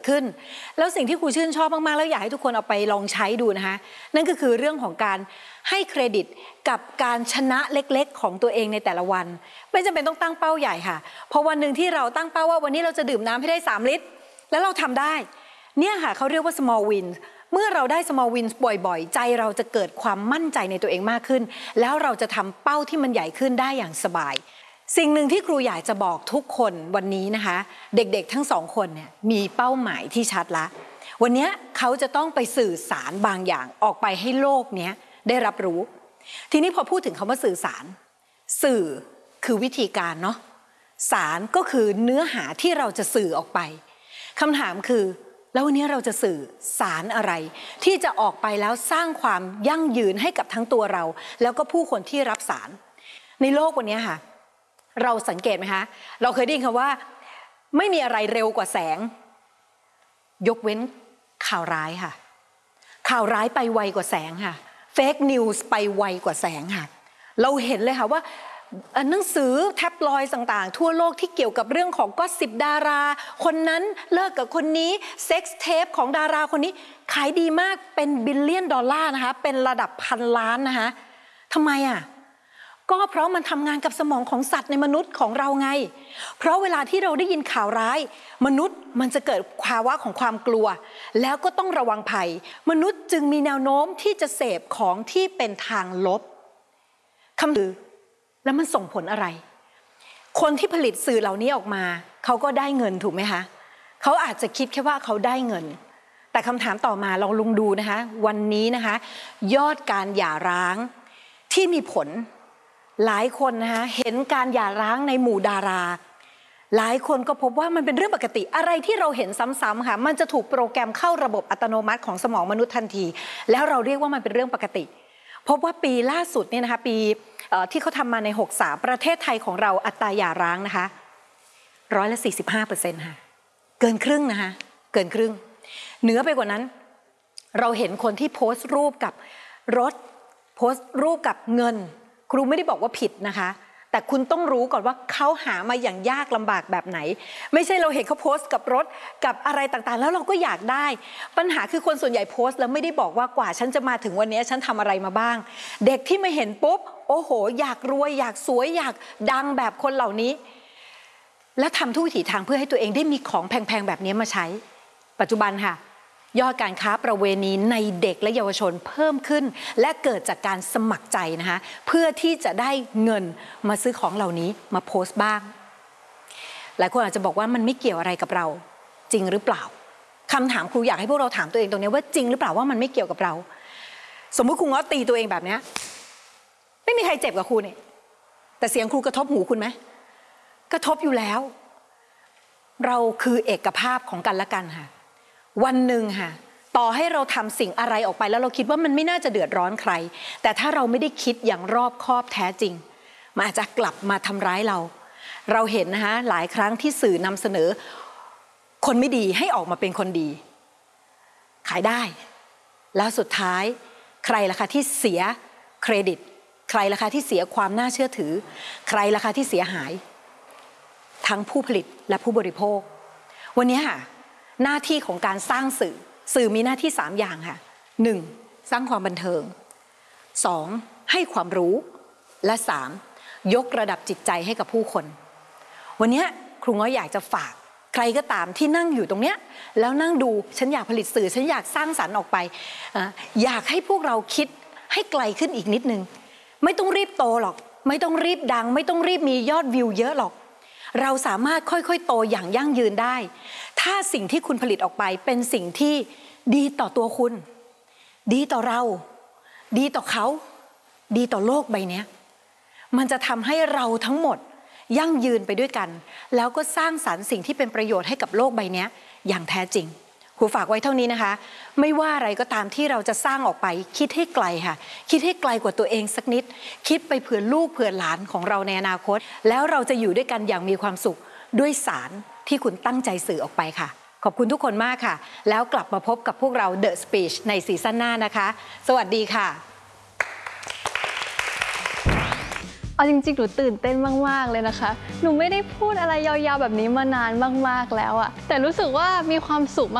ขึ้นแล้วสิ่งที่ครูชื่นชอบมากๆแล้วอยากให้ทุกคนเอาไปลองใช้ดูนะคะนั่นก็คือเรื่องของการให้เครดิตกับการชนะเล็กๆของตัวเองในแต่ละวันไม่จำเป็นต้องตั้งเป้าใหญ่ค่ะพอวันหนึ่งที่เราตั้งเป้าว่าวันนี้เราจะดื่มน้ำให้ได้3 ลิตรแล้วเราทำได้เนี่ยค่ะเขาเรียกว่า small wins เมื่อเราได้ small wins บ่อยๆใจเราจะเกิดความมั่นใจในตัวเองมากขึ้นแล้วเราจะทำเป้าที่มันใหญ่ขึ้นได้อย่างสบายสิ่งหนึ่งที่ครูอยากจะบอกทุกคนวันนี้นะคะเด็กๆทั้ง2 คนเนี่ยมีเป้าหมายที่ชัดละวันนี้เขาจะต้องไปสื่อสารบางอย่างออกไปให้โลกนี้ได้รับรู้ทีนี้พอพูดถึงคำว่าสื่อสารสื่อคือวิธีการเนาะสารก็คือเนื้อหาที่เราจะสื่อออกไปคำถามคือแล้ววันนี้เราจะสื่อสารอะไรที่จะออกไปแล้วสร้างความยั่งยืนให้กับทั้งตัวเราแล้วก็ผู้คนที่รับสารในโลกวันนี้ค่ะเราสังเกตไหมคะเราเคยได้ยินคำว่าไม่มีอะไรเร็วกว่าแสงยกเว้นข่าวร้ายค่ะข่าวร้ายไปไวกว่าแสงค่ะเฟกนิวส์ไปไวกว่าแสงค่ะเราเห็นเลยค่ะว่าหนังสือแท็บลอยด์ต่างๆทั่วโลกที่เกี่ยวกับเรื่องของก็10 ดาราคนนั้นเลิกกับคนนี้เซ็กส์เทปของดาราคนนี้ขายดีมากเป็นบิลเลียนดอลลาร์นะคะเป็นระดับ1,000 ล้านนะคะทำไมก็เพราะมันทำงานกับสมองของสัตว์ในมนุษย์ของเราไงเพราะเวลาที่เราได้ยินข่าวร้ายมนุษย์มันจะเกิดภาวะของความกลัวแล้วก็ต้องระวังภัยมนุษย์จึงมีแนวโน้มที่จะเสพของที่เป็นทางลบคำคือแล้วมันส่งผลอะไรคนที่ผลิตสื่อเหล่านี้ออกมาเขาก็ได้เงินถูกไหมคะเขาอาจจะคิดแค่ว่าเขาได้เงินแต่คำถามต่อมาลองลงดูนะคะวันนี้นะคะยอดการหย่าร้างที่มีผลหลายคนนะคะเห็นการหย่าร้างในหมู่ดาราหลายคนก็พบว่ามันเป็นเรื่องปกติอะไรที่เราเห็นซ้ำๆค่ะมันจะถูกโปรแกรมเข้าระบบอัตโนมัติของสมองมนุษย์ทันทีแล้วเราเรียกว่ามันเป็นเรื่องปกติพบว่าปีล่าสุดเนี่ยนะคะปีที่เขาทำมาใน63ประเทศไทยของเราอัตราหย่าร้างนะคะ45%ค่ะเกินครึ่งนะคะเกินครึ่งเหนือไปกว่านั้นเราเห็นคนที่โพสต์รูปกับรถโพสต์รูปกับเงินครูไม่ได้บอกว่าผิดนะคะแต่คุณต้องรู้ก่อนว่าเขาหามาอย่างยากลำบากแบบไหนไม่ใช่เราเห็นเขาโพสต์กับรถกับอะไรต่างๆแล้วเราก็อยากได้ปัญหาคือคนส่วนใหญ่โพสต์แล้วไม่ได้บอกว่ากว่าฉันจะมาถึงวันนี้ฉันทำอะไรมาบ้างเด็กที่ไม่เห็นปุ๊บโอ้โหอยากรวยอยากสวยอยากดังแบบคนเหล่านี้และทำทุกวิถีทางเพื่อให้ตัวเองได้มีของแพงๆแบบนี้มาใช้ปัจจุบันค่ะยอดการค้าประเวณีในเด็กและเยาวชนเพิ่มขึ้นและเกิดจากการสมัครใจนะคะเพื่อที่จะได้เงินมาซื้อของเหล่านี้มาโพสต์บ้างหลายคนอาจจะบอกว่ามันไม่เกี่ยวอะไรกับเราจริงหรือเปล่าคำถามครูอยากให้พวกเราถามตัวเองตรงนี้ว่าจริงหรือเปล่าว่ามันไม่เกี่ยวกับเราสมมุติครูง้อตีตัวเองแบบนี้ไม่มีใครเจ็บกับครูเนี่ยแต่เสียงครูกระทบหูคุณไหมกระทบอยู่แล้วเราคือเอกภาพของกันและกันค่ะวันหนึ่งค่ะต่อให้เราทำสิ่งอะไรออกไปแล้วเราคิดว่ามันไม่น่าจะเดือดร้อนใครแต่ถ้าเราไม่ได้คิดอย่างรอบคอบแท้จริงมันอาจจะกลับมาทำร้ายเราเห็นนะคะหลายครั้งที่สื่อนำเสนอคนไม่ดีให้ออกมาเป็นคนดีขายได้แล้วสุดท้ายใครล่ะคะที่เสียเครดิตใครล่ะคะที่เสียความน่าเชื่อถือใครล่ะคะที่เสียหายทั้งผู้ผลิตและผู้บริโภควันนี้ค่ะหน้าที่ของการสร้างสื่อมีหน้าที่3อย่างค่ะ 1. สร้างความบันเทิง 2. ให้ความรู้และ 3. ยกระดับจิตใจให้กับผู้คนวันนี้ครูง้อยอยากจะฝากใครก็ตามที่นั่งอยู่ตรงเนี้ยแล้วนั่งดูฉันอยากผลิตสื่อฉันอยากสร้างสรรค์ออกไปอยากให้พวกเราคิดให้ไกลขึ้นอีกนิดนึงไม่ต้องรีบโตหรอกไม่ต้องรีบดังไม่ต้องรีบมียอดวิวเยอะหรอกเราสามารถค่อยๆโตอย่างยั่งยืนได้ถ้าสิ่งที่คุณผลิตออกไปเป็นสิ่งที่ดีต่อตัวคุณดีต่อเราดีต่อเขาดีต่อโลกใบนี้มันจะทำให้เราทั้งหมดยั่งยืนไปด้วยกันแล้วก็สร้างสรรค์สิ่งที่เป็นประโยชน์ให้กับโลกใบนี้อย่างแท้จริงครูฝากไว้เท่านี้นะคะไม่ว่าอะไรก็ตามที่เราจะสร้างออกไปคิดให้ไกลค่ะคิดให้ไกลกว่าตัวเองสักนิดคิดไปเผื่อลูกเผื่อหลานของเราในอนาคตแล้วเราจะอยู่ด้วยกันอย่างมีความสุขด้วยสารที่คุณตั้งใจสื่อออกไปค่ะขอบคุณทุกคนมากค่ะแล้วกลับมาพบกับพวกเรา The Speech ในซีซั่นหน้านะคะสวัสดีค่ะเอาจริงๆหนูตื่นเต้นมากๆเลยนะคะหนูไม่ได้พูดอะไรยาวๆแบบนี้มานานมากๆแล้วอะแต่รู้สึกว่ามีความสุข